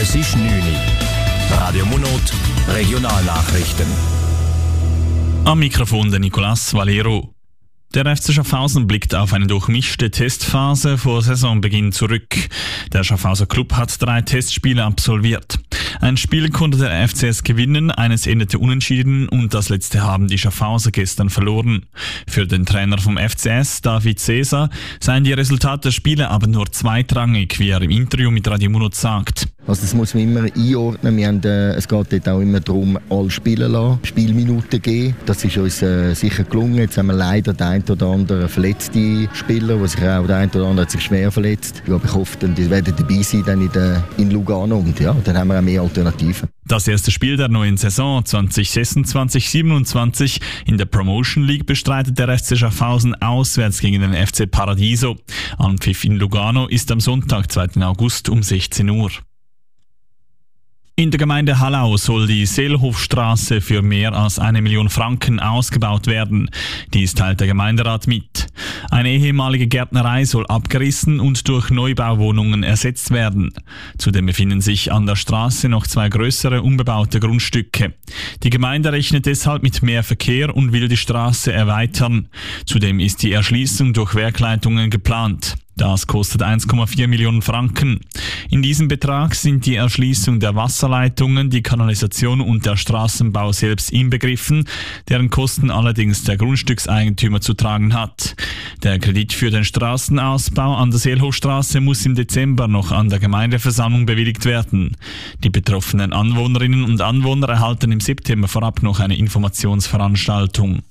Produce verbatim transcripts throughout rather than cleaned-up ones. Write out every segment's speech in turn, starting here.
Es ist neun Uhr. Radio Monot, Regionalnachrichten. Am Mikrofon der Nicolas Valero. Der F C Schaffhausen blickt auf eine durchmischte Testphase vor Saisonbeginn zurück. Der Schaffhauser Club hat drei Testspiele absolviert. Ein Spiel konnte der F C S gewinnen, eines endete unentschieden und das letzte haben die Schaffhauser gestern verloren. Für den Trainer vom F C S, David Cesar, seien die Resultate der Spiele aber nur zweitrangig, wie er im Interview mit Radio Monot sagt. Also das muss man immer einordnen. Wir haben, äh, es geht dort auch immer darum, alle spielen lassen, Spielminuten geben. Das ist uns äh, sicher gelungen. Jetzt haben wir leider den einen oder anderen verletzte Spieler, wo sich auch der eine oder andere hat sich schwer verletzt. Ja, ich hoffe, die werden dabei sein dann in, der, in Lugano und ja, dann haben wir auch mehr Alternativen. Das erste Spiel der neuen Saison zwanzig sechsundzwanzig siebenundzwanzig in der Promotion League bestreitet der F C Schaffhausen auswärts gegen den F C Paradiso. Anpfiff in Lugano ist am Sonntag, zweiten August um sechzehn Uhr. In der Gemeinde Hallau soll die Seelhofstraße für mehr als eine Million Franken ausgebaut werden. Dies teilt der Gemeinderat mit. Eine ehemalige Gärtnerei soll abgerissen und durch Neubauwohnungen ersetzt werden. Zudem befinden sich an der Straße noch zwei größere unbebaute Grundstücke. Die Gemeinde rechnet deshalb mit mehr Verkehr und will die Straße erweitern. Zudem ist die Erschließung durch Werkleitungen geplant. Das kostet eins Komma vier Millionen Franken. In diesem Betrag sind die Erschließung der Wasserleitungen, die Kanalisation und der Straßenbau selbst inbegriffen, deren Kosten allerdings der Grundstückseigentümer zu tragen hat. Der Kredit für den Straßenausbau an der Seelhofstraße muss im Dezember noch an der Gemeindeversammlung bewilligt werden. Die betroffenen Anwohnerinnen und Anwohner erhalten im September vorab noch eine Informationsveranstaltung.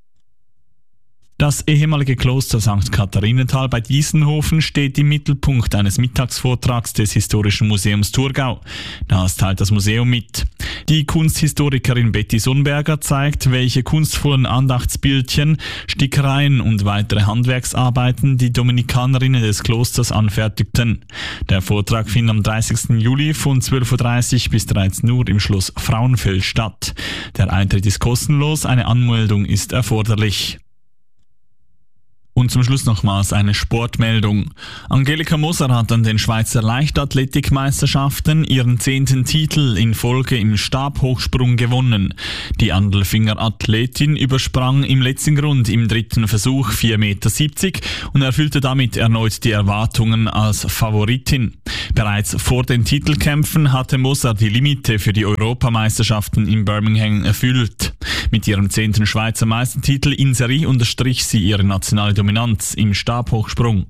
Das ehemalige Kloster Sankt Katharinenthal bei Diessenhofen steht im Mittelpunkt eines Mittagsvortrags des Historischen Museums Thurgau. Das teilt das Museum mit. Die Kunsthistorikerin Betty Sonnberger zeigt, welche kunstvollen Andachtsbildchen, Stickereien und weitere Handwerksarbeiten die Dominikanerinnen des Klosters anfertigten. Der Vortrag findet am dreißigsten Juli von zwölf Uhr dreißig bis dreizehn Uhr im Schloss Frauenfeld statt. Der Eintritt ist kostenlos, eine Anmeldung ist erforderlich. Und zum Schluss nochmals eine Sportmeldung. Angelika Moser hat an den Schweizer Leichtathletikmeisterschaften ihren zehnten Titel in Folge im Stabhochsprung gewonnen. Die Andelfinger Athletin übersprang im letzten Grund im dritten Versuch vier Komma siebzig Meter und erfüllte damit erneut die Erwartungen als Favoritin. Bereits vor den Titelkämpfen hatte Moser die Limite für die Europameisterschaften in Birmingham erfüllt. Mit ihrem zehnten Schweizer Meistertitel in Serie unterstrich sie ihre nationale Dominanz im Stabhochsprung.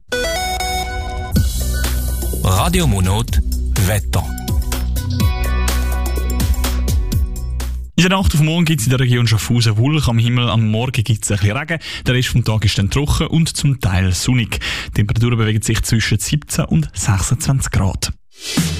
Radio Monot, Wetter. In der Nacht auf morgen gibt es in der Region Schaffhausen Wulch. Am Himmel am Morgen gibt es ein bisschen Regen. Der Rest vom Tag ist dann trocken und zum Teil sonnig. Die Temperaturen bewegen sich zwischen siebzehn und sechsundzwanzig Grad.